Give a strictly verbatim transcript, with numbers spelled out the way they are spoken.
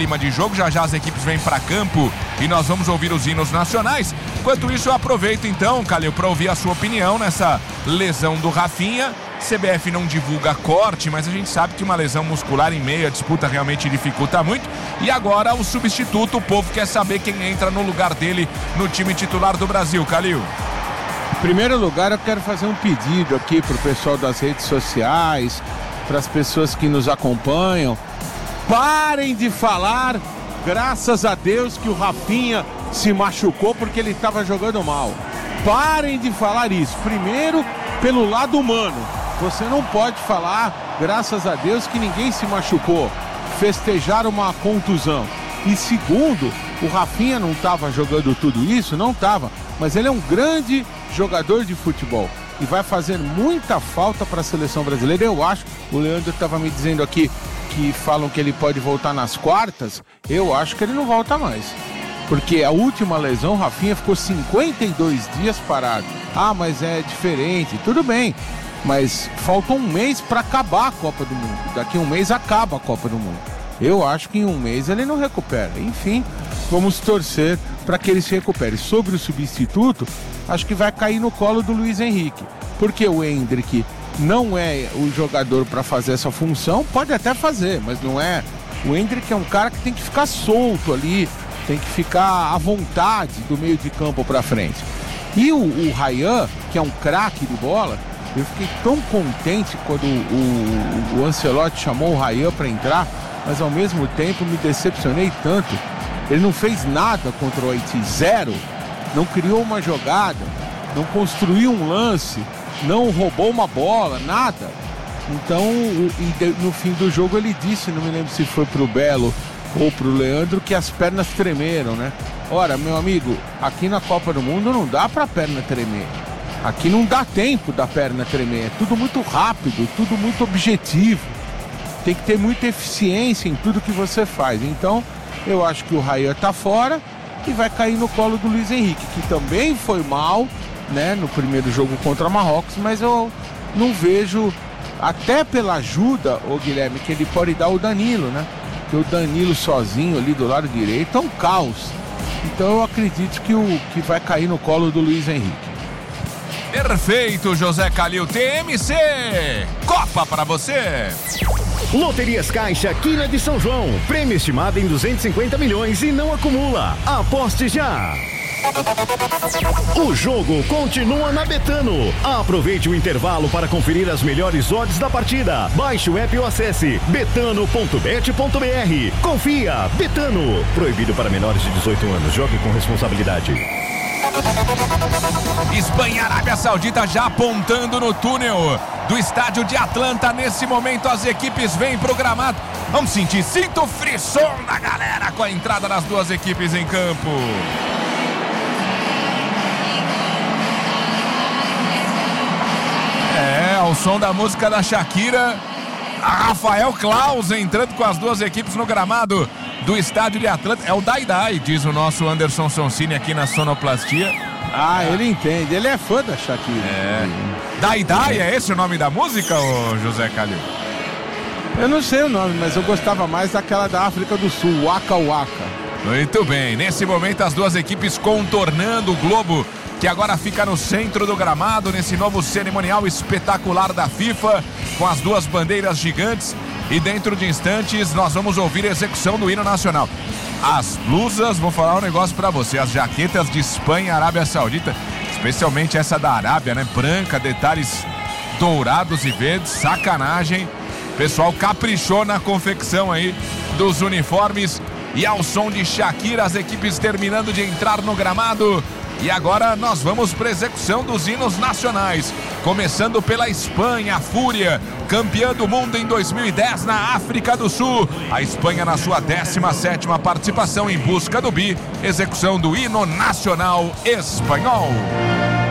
clima de jogo. Já já as equipes vêm para campo e nós vamos ouvir os hinos nacionais. Enquanto isso, eu aproveito então, Calil, para ouvir a sua opinião nessa lesão do Rafinha. C B F não divulga corte, mas a gente sabe que uma lesão muscular em meio à disputa realmente dificulta muito. E agora o substituto, o povo quer saber quem entra no lugar dele no time titular do Brasil, Calil. Em primeiro lugar, eu quero fazer um pedido aqui para o pessoal das redes sociais, para as pessoas que nos acompanham. Parem de falar, graças a Deus, que o Rafinha se machucou porque ele estava jogando mal. Parem de falar isso. Primeiro, pelo lado humano. Você não pode falar, graças a Deus, que ninguém se machucou. Festejar uma contusão. E segundo, o Rafinha não estava jogando tudo isso? Não estava. Mas ele é um grande jogador de futebol. E vai fazer muita falta para a seleção brasileira. Eu acho, o Leandro estava me dizendo aqui que falam que ele pode voltar nas quartas. Eu acho que ele não volta mais. Porque a última lesão, o Rafinha ficou cinquenta e dois dias parado. Ah, mas é diferente. Tudo bem. Mas falta um mês para acabar a Copa do Mundo. Daqui a um mês acaba a Copa do Mundo. Eu acho que em um mês ele não recupera. Enfim, vamos torcer para que ele se recupere. Sobre o substituto, acho que vai cair no colo do Luiz Henrique. Porque o Endrick não é o jogador para fazer essa função. Pode até fazer, mas não é. O Endrick é um cara que tem que ficar solto ali. Tem que ficar à vontade do meio de campo para frente. E o, o Ryan, que é um craque de bola, eu fiquei tão contente quando o, o, o Ancelotti chamou o Ryan para entrar, mas ao mesmo tempo me decepcionei tanto. Ele não fez nada contra o Haiti, zero. Não criou uma jogada, não construiu um lance, não roubou uma bola, nada. Então, e no fim do jogo ele disse, não me lembro se foi pro Belo ou pro Leandro, que as pernas tremeram, né? Ora, meu amigo, aqui na Copa do Mundo não dá pra perna tremer. Aqui não dá tempo da perna tremer. É tudo muito rápido, tudo muito objetivo. Tem que ter muita eficiência em tudo que você faz. Então, eu acho que o Ryan tá fora e vai cair no colo do Luiz Henrique, que também foi mal, né, no primeiro jogo contra Marrocos, mas eu não vejo, até pela ajuda, ô Guilherme, que ele pode dar o Danilo, né? Porque o Danilo sozinho ali do lado direito é um caos. Então eu acredito que, o, que vai cair no colo do Luiz Henrique. Perfeito, José Calil. T M C, Copa para você. Loterias Caixa, Quina de São João. Prêmio estimado em duzentos e cinquenta milhões e não acumula. Aposte já. O jogo continua na Betano. Aproveite o intervalo para conferir as melhores odds da partida. Baixe o app ou acesse betano ponto bet ponto br. Confia, Betano. Proibido para menores de dezoito anos. Jogue com responsabilidade. Espanha e Arábia Saudita já apontando no túnel do estádio de Atlanta. Nesse momento as equipes vêm pro gramado. Vamos sentir, sinta o frisson da galera com a entrada das duas equipes em campo. É, ao som da música da Shakira, a Rafael Claus entrando com as duas equipes no gramado do estádio de Atlanta. É o Dai Dai, diz o nosso Anderson Sonsini aqui na sonoplastia. Ah, ele entende, ele é fã da Shakira. É. Dai Dai, é esse o nome da música, ô José Calil? Eu não sei o nome, mas eu gostava mais daquela da África do Sul, Waka Waka. Muito bem, nesse momento as duas equipes contornando o globo, que agora fica no centro do gramado, nesse novo cerimonial espetacular da FIFA, com as duas bandeiras gigantes. E dentro de instantes nós vamos ouvir a execução do hino nacional. As blusas, vou falar um negócio pra você, as jaquetas de Espanha e Arábia Saudita, especialmente essa da Arábia, né? Branca, detalhes dourados e verdes, sacanagem. O pessoal caprichou na confecção aí dos uniformes. E ao som de Shakira, as equipes terminando de entrar no gramado. E agora nós vamos para a execução dos hinos nacionais. Começando pela Espanha, a Fúria, campeã do mundo em dois mil e dez na África do Sul. A Espanha na sua décima sétima participação em busca do bi. Execução do hino nacional espanhol.